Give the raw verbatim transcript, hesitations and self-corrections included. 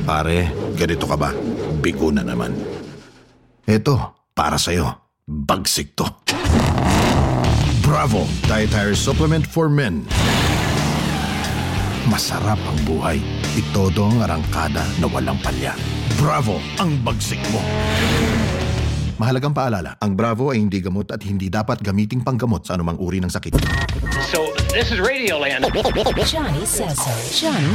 Pare, ganito ka ba? Bigo na naman. Eto, para sa'yo. Bagsik to. Bravo! Dietary Supplement for Men. Masarap ang buhay. Itodo ang arangkada na walang palya. Bravo! Ang bagsik mo. Mahalagang paalala, ang Bravo ay hindi gamot at hindi dapat gamiting panggamot sa anumang uri ng sakit. So, this is Radioland. Johnny says so. Johnny